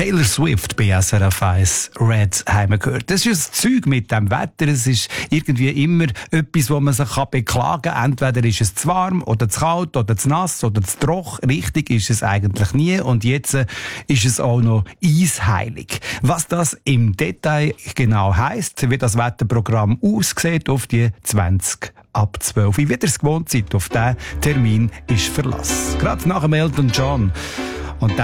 Taylor Swift bei SRF 1 Red haben wir gehört. Das ist ein Zeug mit dem Wetter. Es ist irgendwie immer etwas, wo man sich beklagen kann. Entweder ist es zu warm oder zu kalt oder zu nass oder zu trocken. Richtig ist es eigentlich nie. Und jetzt ist es auch noch eisheilig. Was das im Detail genau heisst, wie das Wetterprogramm aussieht auf die 20 ab 12. Wie ihr es gewohnt seid, auf diesen Termin ist Verlass. Gerade nach dem Elton John